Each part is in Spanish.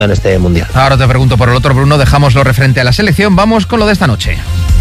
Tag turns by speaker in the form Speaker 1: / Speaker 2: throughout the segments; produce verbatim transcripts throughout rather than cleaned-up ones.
Speaker 1: en este mundial.
Speaker 2: Ahora te pregunto por el otro, Bruno, dejamos lo referente a la selección, vamos con lo de esta noche.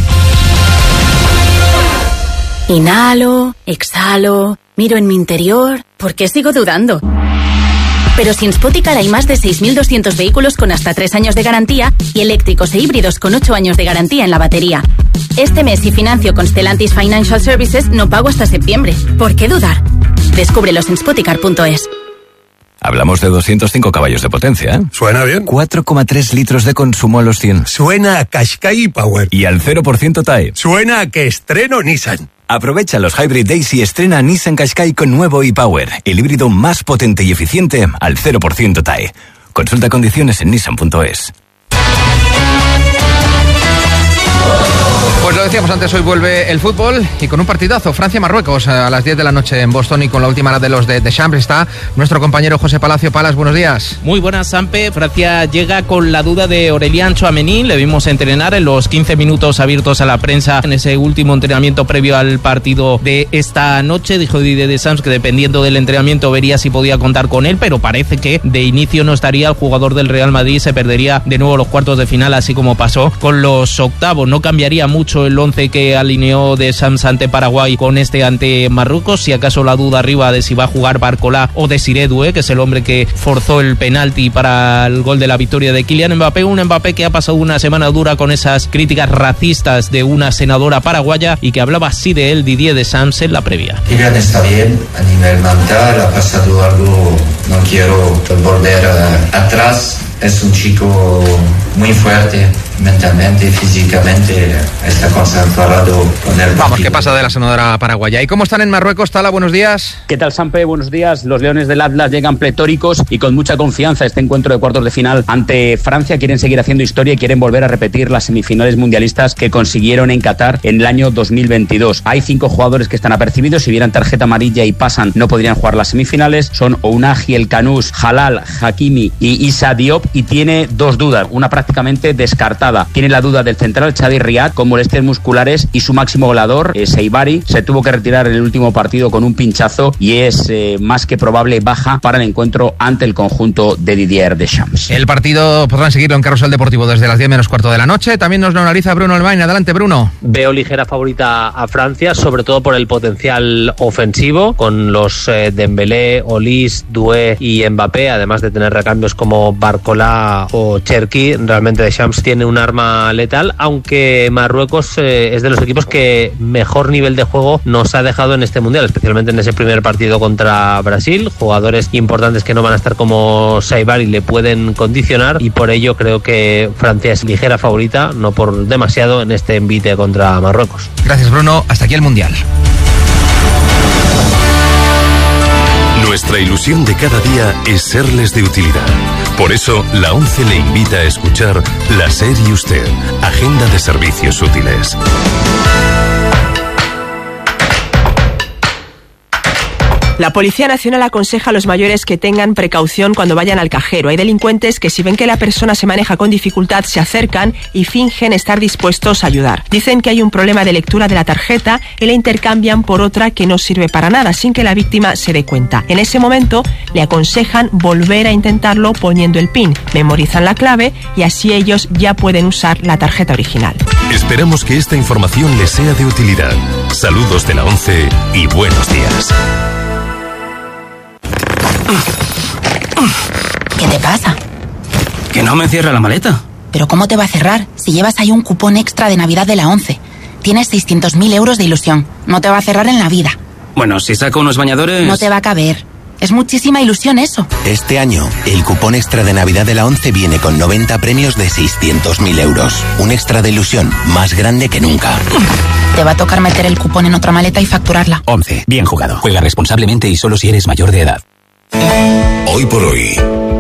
Speaker 3: Inhalo, exhalo, miro en mi interior, ¿por qué sigo dudando? Pero si en Spoticar hay más de seis mil doscientos vehículos con hasta tres años de garantía y eléctricos e híbridos con ocho años de garantía en la batería. Este mes, si financio con Stellantis Financial Services, no pago hasta septiembre. ¿Por qué dudar? Descúbrelos en spoticar punto es.
Speaker 4: Hablamos de doscientos cinco caballos de potencia, ¿eh?
Speaker 5: Suena bien.
Speaker 4: cuatro coma tres litros de consumo a los cien.
Speaker 5: Suena a Qashqai Power.
Speaker 4: Y al cero por ciento T A E.
Speaker 5: Suena a que estreno Nissan.
Speaker 4: Aprovecha los Hybrid Days y estrena Nissan Qashqai con nuevo e-Power, el híbrido más potente y eficiente al cero por ciento T A E. Consulta condiciones en nissan punto es.
Speaker 2: Pues lo decíamos antes, hoy vuelve el fútbol y con un partidazo, Francia-Marruecos a las diez de la noche en Boston, y con la última hora de los de Deschamps está nuestro compañero José Palacio. Palas, buenos días.
Speaker 1: Muy buenas, Sampe. Francia llega con la duda de Aurélien Tchouaméni. Le vimos entrenar en los quince minutos abiertos a la prensa en ese último entrenamiento previo al partido de esta noche. Dijo Didier Deschamps que dependiendo del entrenamiento vería si podía contar con él, pero parece que de inicio no estaría. El jugador del Real Madrid se perdería de nuevo los cuartos de final, así como pasó con los octavos. No cambiaría mucho el once que alineó Deschamps ante Paraguay con este ante Marruecos. Si acaso la duda arriba de si va a jugar Barcola o Desiré Doué, que es el hombre que forzó el penalti para el gol de la victoria de Kylian Mbappé. Un Mbappé que ha pasado una semana dura con esas críticas racistas de una senadora paraguaya y que hablaba así de él Didier Deschamps en la previa.
Speaker 6: Kylian está bien a nivel mental, ha pasado algo, no quiero volver uh, atrás. Es un chico muy fuerte mentalmente, físicamente, está concentrado con el partido.
Speaker 2: Vamos, ¿qué pasa de la senadora paraguaya? ¿Y cómo están en Marruecos? Tala, buenos días.
Speaker 7: ¿Qué tal, Sampe? Buenos días. Los Leones del Atlas llegan pletóricos y con mucha confianza a este encuentro de cuartos de final ante Francia. Quieren seguir haciendo historia y quieren volver a repetir las semifinales mundialistas que consiguieron en Qatar en el año dos mil veintidós. Hay cinco jugadores que están apercibidos. Si vieran tarjeta amarilla y pasan, no podrían jugar las semifinales. Son Ounahi, El Kanous, Halal, Hakimi y Issa Diop, y tiene dos dudas, una prácticamente descartada. Tiene la duda del central Chadi Riad con molestias musculares y su máximo goleador, eh, Seibari, se tuvo que retirar en el último partido con un pinchazo y es eh, más que probable baja para el encuentro ante el conjunto de Didier Deschamps.
Speaker 2: El partido podrán seguirlo en Carrusel Deportivo desde las diez menos cuarto de la noche. También nos lo analiza Bruno Albain. Adelante, Bruno.
Speaker 8: Veo ligera favorita a Francia, sobre todo por el potencial ofensivo, con los eh, Dembélé, Olise, Doué y Mbappé, además de tener recambios como Barcola o Cherki. Realmente Deschamps tiene un arma letal, aunque Marruecos eh, es de los equipos que mejor nivel de juego nos ha dejado en este mundial, especialmente en ese primer partido contra Brasil. Jugadores importantes que no van a estar como Saibari le pueden condicionar, y por ello creo que Francia es ligera favorita, no por demasiado, en este envite contra Marruecos.
Speaker 2: Gracias, Bruno. Hasta aquí el mundial.
Speaker 9: Nuestra ilusión de cada día es serles de utilidad. Por eso, la ONCE le invita a escuchar La SER y Usted, Agenda de Servicios Útiles.
Speaker 10: La Policía Nacional aconseja a los mayores que tengan precaución cuando vayan al cajero. Hay delincuentes que, si ven que la persona se maneja con dificultad, se acercan y fingen estar dispuestos a ayudar. Dicen que hay un problema de lectura de la tarjeta y la intercambian por otra que no sirve para nada, sin que la víctima se dé cuenta. En ese momento, le aconsejan volver a intentarlo poniendo el PIN. Memorizan la clave y así ellos ya pueden usar la tarjeta original.
Speaker 9: Esperamos que esta información les sea de utilidad. Saludos de la ONCE y buenos días.
Speaker 3: ¿Qué te pasa?
Speaker 11: Que no me cierra la maleta.
Speaker 3: ¿Pero cómo te va a cerrar si llevas ahí un cupón extra de Navidad de la ONCE? Tienes seiscientos mil euros de ilusión. No te va a cerrar en la vida.
Speaker 11: Bueno, si saco unos bañadores...
Speaker 3: No te va a caber. Es muchísima ilusión eso.
Speaker 12: Este año, el cupón extra de Navidad de la ONCE viene con noventa premios de seiscientos mil euros. Un extra de ilusión más grande que nunca.
Speaker 3: Te va a tocar meter el cupón en otra maleta y facturarla.
Speaker 13: ONCE. Bien jugado. Juega responsablemente y solo si eres mayor de edad.
Speaker 9: Hoy por hoy,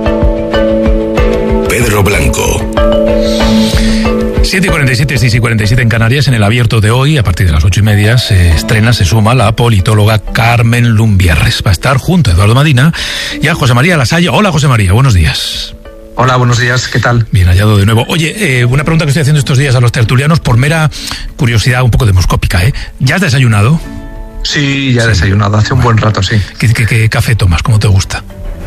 Speaker 9: Pedro Blanco.
Speaker 14: siete y cuarenta y siete, seis y cuarenta y siete en Canarias. En el abierto de hoy, a partir de las ocho y media, se estrena, se suma la politóloga Carmen Lumbierres. Va a estar junto a Eduardo Madina y a José María Lasalle. Hola, José María, buenos días.
Speaker 15: Hola, buenos días, ¿qué tal?
Speaker 14: Bien hallado de nuevo. Oye, eh, una pregunta que estoy haciendo estos días a los tertulianos por mera curiosidad un poco demoscópica, ¿eh? ¿Ya has desayunado?
Speaker 15: Sí, ya he desayunado, hace un buen rato, sí.
Speaker 14: ¿Qué, qué, qué café tomas? ¿Cómo te gusta?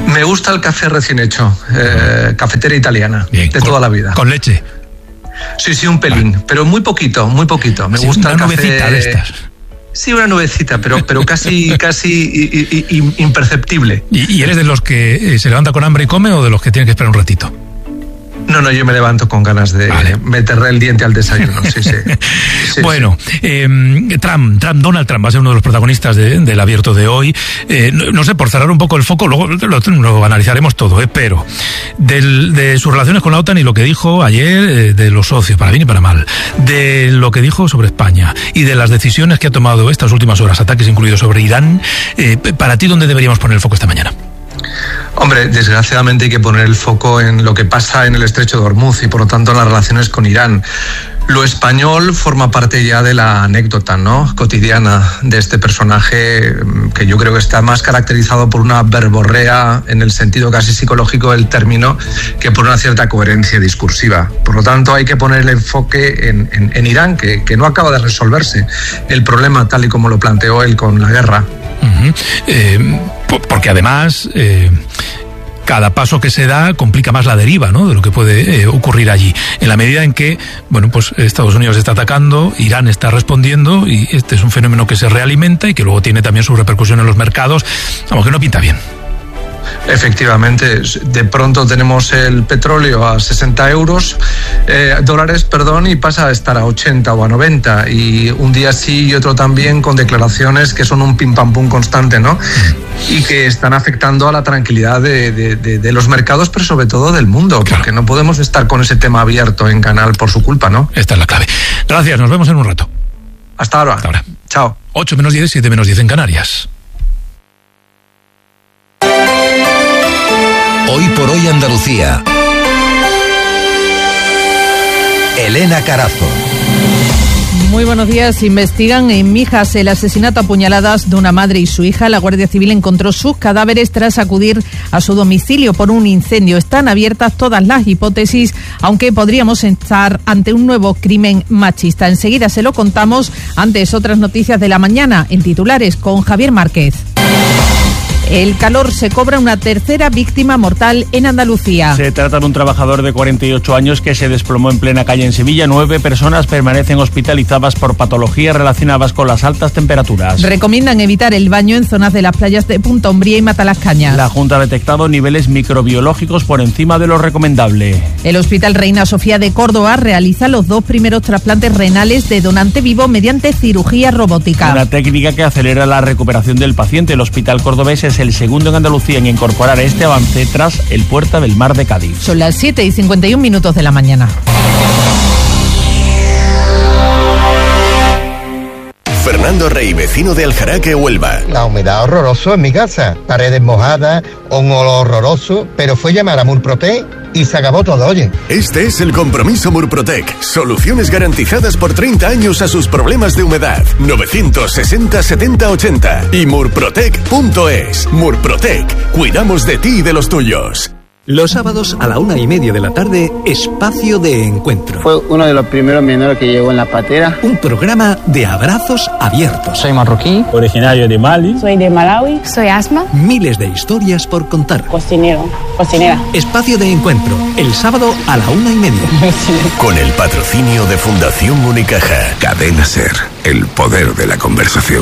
Speaker 15: Me gusta el café recién hecho, eh, cafetera italiana, Bien, de
Speaker 14: con,
Speaker 15: toda la vida.
Speaker 14: ¿Con leche?
Speaker 15: Sí, sí, un pelín, vale. pero muy poquito, muy poquito. Me
Speaker 14: sí,
Speaker 15: gusta
Speaker 14: una
Speaker 15: el café...
Speaker 14: nubecita de estas.
Speaker 15: Sí, una nubecita, pero, pero casi, casi i, i, i, imperceptible.
Speaker 14: ¿Y, ¿Y eres de los que eh, se levanta con hambre y come o de los que tienen que esperar un ratito?
Speaker 15: No, no, yo me levanto con ganas de vale. meterle el diente al desayuno, sí, sí. sí
Speaker 14: bueno,
Speaker 15: sí.
Speaker 14: Eh, Trump, Trump, Donald Trump va a ser uno de los protagonistas de, del abierto de hoy. Eh, no, no sé, por cerrar un poco el foco, luego lo, lo analizaremos todo, eh, pero del, de sus relaciones con la OTAN y lo que dijo ayer eh, de los socios, para bien y para mal, de lo que dijo sobre España y de las decisiones que ha tomado estas últimas horas, ataques incluidos sobre Irán, eh, para ti, ¿dónde deberíamos poner el foco esta mañana?
Speaker 15: Hombre, desgraciadamente hay que poner el foco en lo que pasa en el Estrecho de Hormuz y por lo tanto en las relaciones con Irán. Lo español forma parte ya de la anécdota, ¿no?, cotidiana de este personaje que yo creo que está más caracterizado por una verborrea en el sentido casi psicológico del término que por una cierta coherencia discursiva. Por lo tanto hay que poner el enfoque en, en, en Irán, que, que no acaba de resolverse el problema tal y como lo planteó él con la guerra.
Speaker 14: Uh-huh. Eh, porque además eh, cada paso que se da complica más la deriva, ¿no?, de lo que puede eh, ocurrir allí, en la medida en que, bueno, pues Estados Unidos está atacando, Irán está respondiendo y este es un fenómeno que se realimenta y que luego tiene también su repercusión en los mercados, vamos, que no pinta bien.
Speaker 15: Efectivamente, de pronto tenemos el petróleo a sesenta euros, eh, dólares, perdón, y pasa a estar a ochenta o a noventa, y un día sí y otro también, con declaraciones que son un pim pam pum constante, ¿no? Y que están afectando a la tranquilidad de, de, de, de los mercados, pero sobre todo del mundo, claro. Porque no podemos estar con ese tema abierto en Canal por su culpa, ¿no?
Speaker 14: Esta es la clave. Gracias, nos vemos en un rato.
Speaker 15: Hasta ahora.
Speaker 14: Hasta ahora.
Speaker 15: Chao.
Speaker 14: ocho menos diez, siete menos diez en Canarias.
Speaker 16: Hoy por hoy Andalucía. Elena Carazo.
Speaker 17: Muy buenos días. Investigan en Mijas el asesinato a puñaladas de una madre y su hija. La Guardia Civil encontró sus cadáveres tras acudir a su domicilio por un incendio. Están abiertas todas las hipótesis, aunque podríamos estar ante un nuevo crimen machista. Enseguida se lo contamos. Antes, otras noticias de la mañana en titulares con Javier Márquez. El calor se cobra una tercera víctima mortal en Andalucía.
Speaker 18: Se trata de un trabajador de cuarenta y ocho años que se desplomó en plena calle en Sevilla. Nueve personas permanecen hospitalizadas por patologías relacionadas con las altas temperaturas.
Speaker 17: Recomiendan evitar el baño en zonas de las playas de Punta Umbría y Matalascañas.
Speaker 18: La Junta ha detectado niveles microbiológicos por encima de lo recomendable.
Speaker 17: El Hospital Reina Sofía de Córdoba realiza los dos primeros trasplantes renales de donante vivo mediante cirugía robótica.
Speaker 18: Una técnica que acelera la recuperación del paciente. El Hospital Cordobés es el segundo en Andalucía en incorporar este avance tras el Puerta del Mar de Cádiz.
Speaker 17: Son las siete y cincuenta y un minutos de la mañana.
Speaker 16: Fernando Rey, vecino de Aljaraque, Huelva.
Speaker 19: La humedad horroroso en mi casa, paredes mojadas, un olor horroroso, pero fue llamar a Murprotec y se acabó todo, oye.
Speaker 16: Este es el compromiso Murprotec. Soluciones garantizadas por treinta años a sus problemas de humedad. novecientos sesenta setenta ochenta y murprotec punto es. Murprotec. Cuidamos de ti y de los tuyos.
Speaker 20: Los sábados a la una y media de la tarde, Espacio de Encuentro.
Speaker 21: Fue uno de los primeros menores que llegó en la patera.
Speaker 20: Un programa de abrazos abiertos.
Speaker 22: Soy marroquí,
Speaker 23: originario de Mali.
Speaker 24: Soy de Malawi. Soy Asma.
Speaker 20: Miles de historias por contar.
Speaker 24: Cocinero, cocinera.
Speaker 20: Espacio de Encuentro, el sábado a la una y media.
Speaker 16: Con el patrocinio de Fundación Unicaja. Cadena Ser, el poder de la conversación.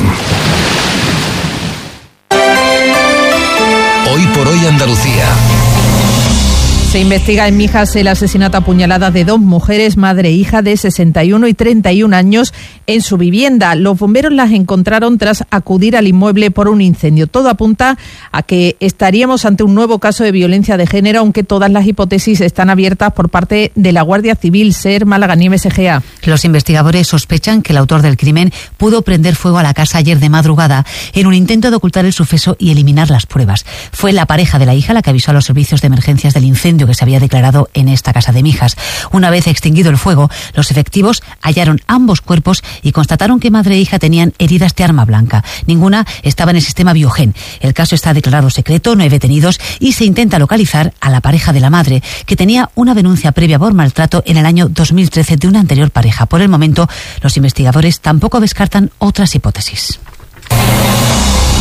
Speaker 16: Hoy por hoy Andalucía.
Speaker 17: Se investiga en Mijas el asesinato a puñaladas de dos mujeres, madre e hija de sesenta y uno y treinta y un años, en su vivienda. Los bomberos las encontraron tras acudir al inmueble por un incendio. Todo apunta a que estaríamos ante un nuevo caso de violencia de género, aunque todas las hipótesis están abiertas por parte de la Guardia Civil. SER Málaga Nieve S G A.
Speaker 25: Los investigadores sospechan que el autor del crimen pudo prender fuego a la casa ayer de madrugada en un intento de ocultar el suceso y eliminar las pruebas. Fue la pareja de la hija la que avisó a los servicios de emergencias del incendio que se había declarado en esta casa de Mijas. Una vez extinguido el fuego, los efectivos hallaron ambos cuerpos y constataron que madre e hija tenían heridas de arma blanca. Ninguna estaba en el sistema Biogen. El caso está declarado secreto, no hay detenidos y se intenta localizar a la pareja de la madre, que tenía una denuncia previa por maltrato en el año dos mil trece de una anterior pareja. Por el momento, los investigadores tampoco descartan otras hipótesis.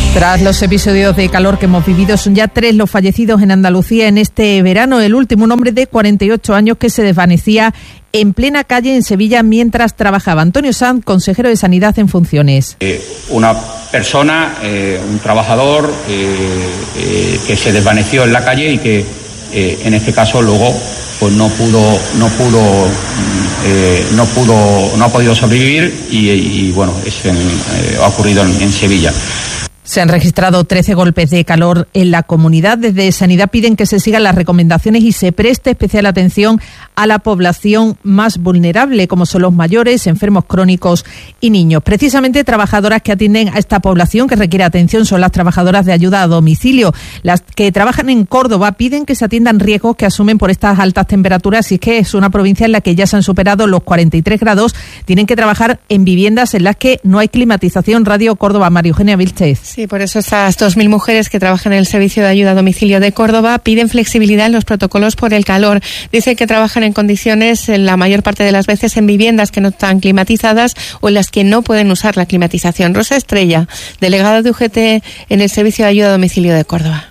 Speaker 17: Tras los episodios de calor que hemos vivido, son ya tres los fallecidos en Andalucía en este verano. El último, un hombre de cuarenta y ocho años que se desvanecía en plena calle en Sevilla mientras trabajaba. Antonio Sanz, consejero de Sanidad en funciones.
Speaker 1: Eh, una persona, eh, un trabajador eh, eh, que se desvaneció en la calle y que eh, en este caso luego pues no pudo, no pudo, eh, no pudo, no ha podido sobrevivir y, y bueno, es en, eh, ha ocurrido en, en Sevilla.
Speaker 17: Se han registrado trece golpes de calor en la comunidad. Desde Sanidad piden que se sigan las recomendaciones y se preste especial atención a la población más vulnerable, como son los mayores, enfermos crónicos y niños. Precisamente trabajadoras que atienden a esta población que requiere atención son las trabajadoras de ayuda a domicilio. Las que trabajan en Córdoba piden que se atiendan riesgos que asumen por estas altas temperaturas, y es que es una provincia en la que ya se han superado los cuarenta y tres grados. Tienen que trabajar en viviendas en las que no hay climatización. Radio Córdoba, María Eugenia Vilchez.
Speaker 4: Sí, por eso estas dos mil mujeres que trabajan en el Servicio de Ayuda a Domicilio de Córdoba piden flexibilidad en los protocolos por el calor. Dicen que trabajan en condiciones, en la mayor parte de las veces, en viviendas que no están climatizadas o en las que no pueden usar la climatización. Rosa Estrella, delegada de U G T en el Servicio de Ayuda a Domicilio de Córdoba.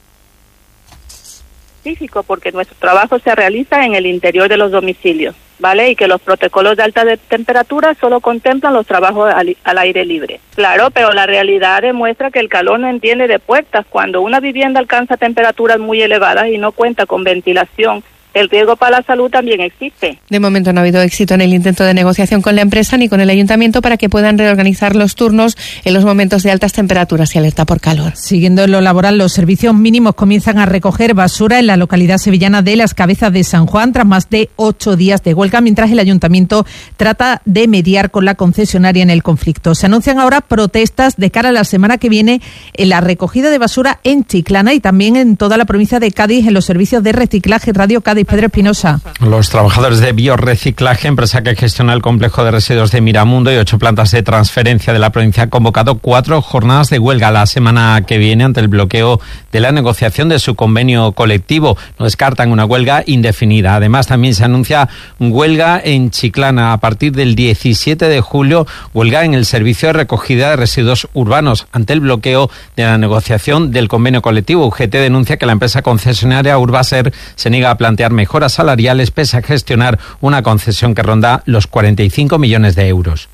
Speaker 5: Porque nuestro trabajo se realiza en el interior de los domicilios, ¿vale? Y que los protocolos de alta de temperatura solo contemplan los trabajos al, al aire libre. Claro, pero la realidad demuestra que el calor no entiende de puertas. Cuando una vivienda alcanza temperaturas muy elevadas y no cuenta con ventilación, el riesgo para la salud también existe.
Speaker 4: De momento no ha habido éxito en el intento de negociación con la empresa ni con el ayuntamiento para que puedan reorganizar los turnos en los momentos de altas temperaturas y alerta por calor.
Speaker 17: Siguiendo en lo laboral, los servicios mínimos comienzan a recoger basura en la localidad sevillana de Las Cabezas de San Juan tras más de ocho días de huelga, mientras el ayuntamiento trata de mediar con la concesionaria en el conflicto. Se anuncian ahora protestas de cara a la semana que viene en la recogida de basura en Chiclana y también en toda la provincia de Cádiz en los servicios de reciclaje. Radio Cádiz, Pedro Espinosa.
Speaker 22: Los trabajadores de Biorreciclaje, empresa que gestiona el complejo de residuos de Miramundo y ocho plantas de transferencia de la provincia, han convocado cuatro jornadas de huelga la semana que viene ante el bloqueo de la negociación de su convenio colectivo. No descartan una huelga indefinida. Además, también se anuncia huelga en Chiclana a partir del diecisiete de julio, huelga en el servicio de recogida de residuos urbanos ante el bloqueo de la negociación del convenio colectivo. U G T denuncia que la empresa concesionaria Urbaser se niega a plantear mejoras salariales pese a gestionar una concesión que ronda los cuarenta y cinco millones de euros.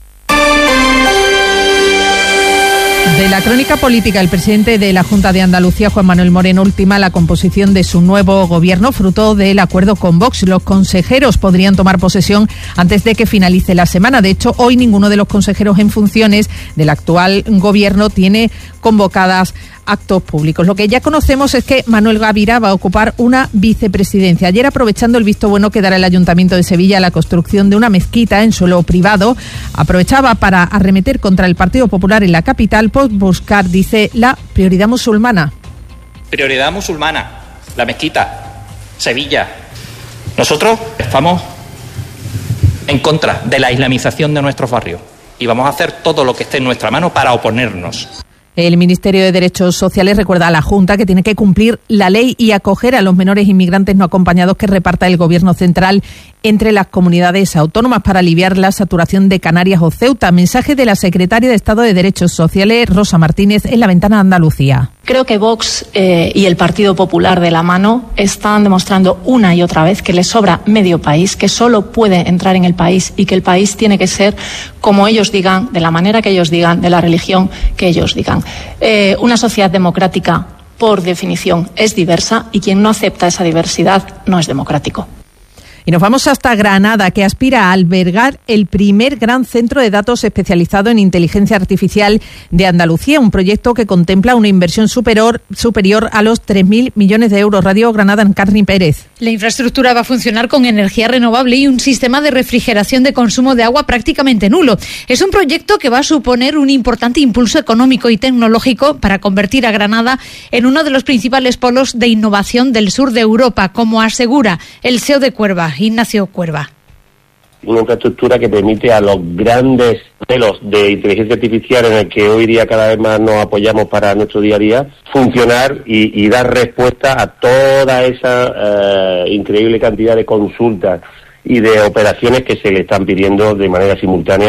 Speaker 17: De la crónica política, el presidente de la Junta de Andalucía, Juan Manuel Moreno, ultima la composición de su nuevo gobierno, fruto del acuerdo con Vox. Los consejeros podrían tomar posesión antes de que finalice la semana. De hecho, hoy ninguno de los consejeros en funciones del actual gobierno tiene convocadas actos públicos. Lo que ya conocemos es que Manuel Gavira va a ocupar una vicepresidencia. Ayer, aprovechando el visto bueno que dará el Ayuntamiento de Sevilla a la construcción de una mezquita en suelo privado, aprovechaba para arremeter contra el Partido Popular en la capital por buscar, dice, la prioridad musulmana.
Speaker 23: Prioridad musulmana, la mezquita, Sevilla. Nosotros estamos en contra de la islamización de nuestros barrios y vamos a hacer todo lo que esté en nuestra mano para oponernos.
Speaker 17: El Ministerio de Derechos Sociales recuerda a la Junta que tiene que cumplir la ley y acoger a los menores inmigrantes no acompañados que reparta el Gobierno central entre las comunidades autónomas para aliviar la saturación de Canarias o Ceuta. Mensaje de la secretaria de Estado de Derechos Sociales, Rosa Martínez, en La Ventana de Andalucía.
Speaker 26: Creo que Vox eh, y el Partido Popular de la mano están demostrando una y otra vez que les sobra medio país, que solo puede entrar en el país y que el país tiene que ser como ellos digan, de la manera que ellos digan, de la religión que ellos digan. Eh, una sociedad democrática, por definición, es diversa y quien no acepta esa diversidad no es democrático.
Speaker 17: Y nos vamos hasta Granada, que aspira a albergar el primer gran centro de datos especializado en inteligencia artificial de Andalucía, un proyecto que contempla una inversión superior, superior a los tres mil millones de euros. Radio Granada, Encarni Pérez.
Speaker 27: La infraestructura va a funcionar con energía renovable y un sistema de refrigeración de consumo de agua prácticamente nulo. Es un proyecto que va a suponer un importante impulso económico y tecnológico para convertir a Granada en uno de los principales polos de innovación del sur de Europa, como asegura el C E O de Cuerva, Ignacio Cuerva.
Speaker 28: Una infraestructura que permite a los grandes modelos de inteligencia artificial en el que hoy día cada vez más nos apoyamos para nuestro día a día, funcionar y, y dar respuesta a toda esa eh, increíble cantidad de consultas y de operaciones que se le están pidiendo de manera simultánea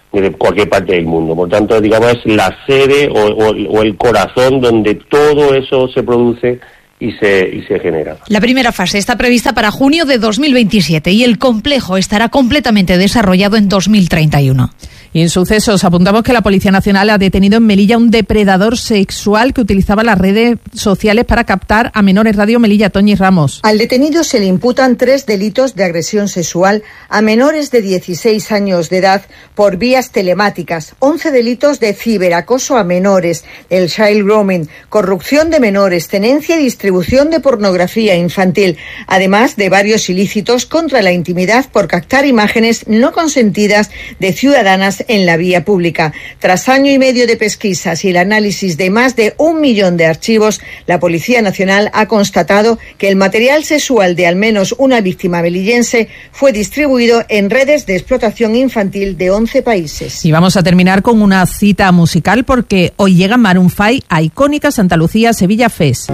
Speaker 28: de cualquier parte del mundo. Por tanto, digamos, es la sede o, o, o el corazón donde todo eso se produce y se, y se genera.
Speaker 27: La primera fase está prevista para junio de dos mil veintisiete y el complejo estará completamente desarrollado en dos mil treinta y uno.
Speaker 17: Y en sucesos apuntamos que la Policía Nacional ha detenido en Melilla un depredador sexual que utilizaba las redes sociales para captar a menores. Radio Melilla, Toñi Ramos.
Speaker 2: Al detenido se le imputan tres delitos de agresión sexual a menores de dieciséis años de edad por vías telemáticas, once delitos de ciberacoso a menores, el child grooming, corrupción de menores, tenencia y distribución de pornografía infantil, además de varios ilícitos contra la intimidad por captar imágenes no consentidas de ciudadanas en la vía pública. Tras año y medio de pesquisas y el análisis de más de un millón de archivos, la Policía Nacional ha constatado que el material sexual de al menos una víctima melillense fue distribuido en redes de explotación infantil de once países.
Speaker 17: Y vamos a terminar con una cita musical porque hoy llega Maroon cinco a icónica Santa Lucía Sevilla Fest.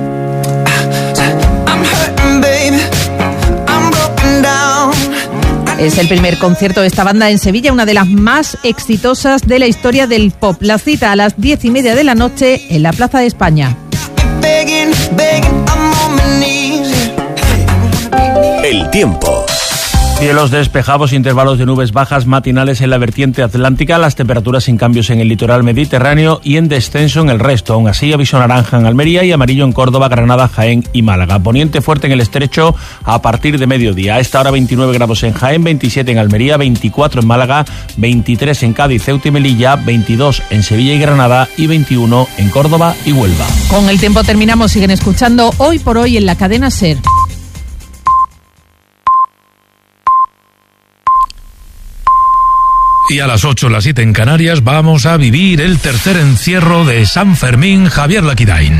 Speaker 17: Es el primer concierto de esta banda en Sevilla, una de las más exitosas de la historia del pop. La cita a las diez y media de la noche en la Plaza de España.
Speaker 16: El tiempo.
Speaker 18: Cielos despejados, intervalos de nubes bajas matinales en la vertiente atlántica, las temperaturas sin cambios en el litoral mediterráneo y en descenso en el resto. Aún así, aviso naranja en Almería y amarillo en Córdoba, Granada, Jaén y Málaga. Poniente fuerte en el estrecho a partir de mediodía. A esta hora veintiocho grados en Jaén, veintisiete en Almería, veinticuatro en Málaga, veintitrés en Cádiz, Ceuta y Melilla, veintidós en Sevilla y Granada y veintiuno en Córdoba y Huelva.
Speaker 17: Con el tiempo terminamos. Siguen escuchando Hoy por Hoy en la cadena SER.
Speaker 14: Y a las ocho, las siete en Canarias, vamos a vivir el tercer encierro de San Fermín. Javier Laquidain.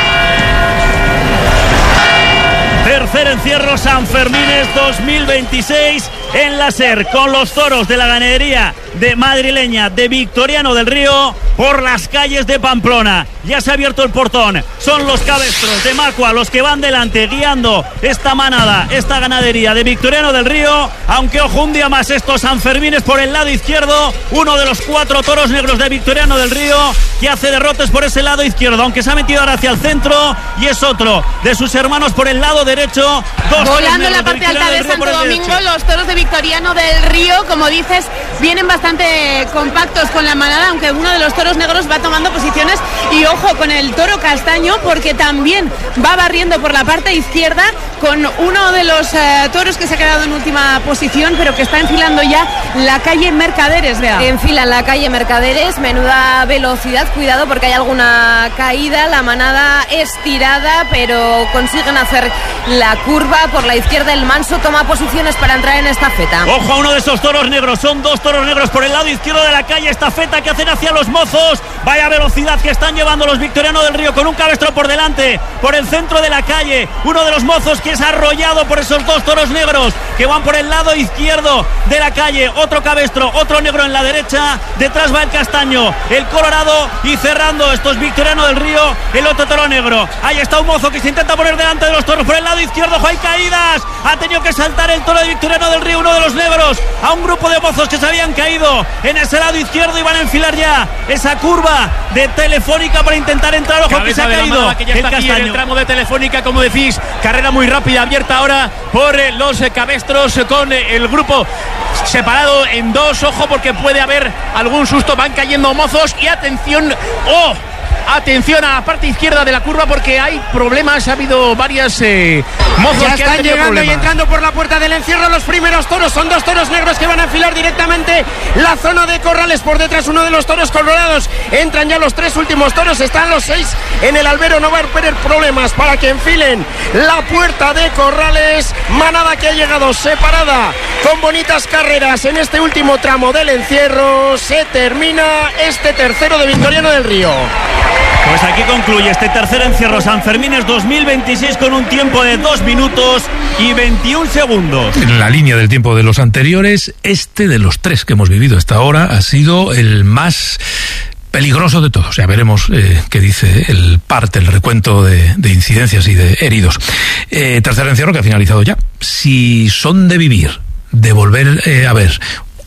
Speaker 3: Tercer encierro San Fermines dos mil veintiséis en la SER, con los toros de la ganadería de madrileña de Victoriano del Río por las calles de Pamplona. Ya se ha abierto el portón, son los cabestros de Macua los que van delante guiando esta manada, esta ganadería de Victoriano del Río, aunque ojo, un día más estos Sanfermines por el lado izquierdo, uno de los cuatro toros negros de Victoriano del Río que hace derrotes por ese lado izquierdo, aunque se ha metido ahora hacia el centro, y es otro de sus hermanos por el lado derecho. Dos
Speaker 6: volando en la parte alta de Santo Domingo, los toros de Victoriano del Río, como dices, vienen bastante compactos con la manada, aunque uno de los toros negros va tomando posiciones, y ojo con el toro castaño, porque también va barriendo por la parte izquierda con uno de los eh, toros que se ha quedado en última posición, pero que está enfilando ya la calle Mercaderes, vea.
Speaker 7: Enfilan la calle Mercaderes, menuda velocidad, cuidado porque hay alguna caída, la manada estirada, pero consiguen hacer la curva por la izquierda. El Manso toma posiciones para entrar en estafeta.
Speaker 3: Ojo a uno de esos toros negros, son dos toros negros por el lado izquierdo de la calle estafeta que hacen hacia los mozos. Vaya velocidad que están llevando los Victoriano del Río, con un cabestro por delante, por el centro de la calle, uno de los mozos que es arrollado por esos dos toros negros que van por el lado izquierdo de la calle, otro cabestro, otro negro en la derecha, detrás va el castaño, el colorado, y cerrando estos Victoriano del Río, el otro toro negro. Ahí está un mozo que se intenta poner delante de los toros por el lado izquierdo. ¡Ojo, hay caídas! Ha tenido que saltar el toro de Victoriano del Río, uno de los negros, a un grupo de mozos que se habían caído en ese lado izquierdo y van a enfilar ya esa curva de Telefónica para intentar entrar. Ojo, que se ha caído
Speaker 8: que ya está el, aquí en el tramo de Telefónica, como decís, carrera muy rápida abierta ahora por eh, los eh, cabestros, eh, con eh, el grupo separado en dos. Ojo porque puede haber algún susto, van cayendo mozos y atención, ¡oh! Atención a la parte izquierda de la curva porque hay problemas, ha habido varias eh, mozos
Speaker 6: ya
Speaker 8: que
Speaker 6: están
Speaker 8: han
Speaker 6: llegando
Speaker 8: problemas.
Speaker 6: Y entrando por la puerta del encierro los primeros toros, son dos toros negros que van a enfilar directamente la zona de corrales, por detrás uno de los toros colorados, entran ya los tres últimos toros, están los seis en el albero, no va a haber problemas para que enfilen la puerta de corrales, manada que ha llegado separada con bonitas carreras en este último tramo del encierro. Se termina este tercero de Victoriano del Río.
Speaker 3: Pues aquí concluye este tercer encierro Sanfermines dos mil veintiséis con un tiempo de dos minutos y veintiún segundos.
Speaker 14: En la línea del tiempo de los anteriores, este de los tres que hemos vivido hasta ahora ha sido el más peligroso de todos. Ya veremos eh, qué dice el parte, el recuento de, de incidencias y de heridos. Eh, tercer encierro que ha finalizado ya. Si son de vivir, de volver eh, a ver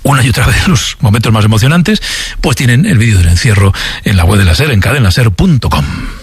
Speaker 14: una y otra vez los momentos más emocionantes, pues tienen el vídeo del encierro en la web de la SER, en cadena ser punto com.